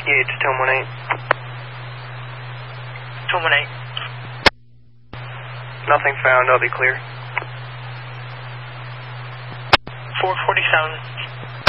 ETA to 1018. 1018. Nothing found, I'll be clear. 447.